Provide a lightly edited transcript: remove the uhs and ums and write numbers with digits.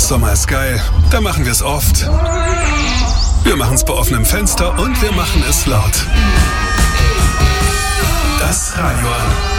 Sommer ist geil, da machen wir es oft. Wir machen es bei offenem Fenster und wir machen es laut.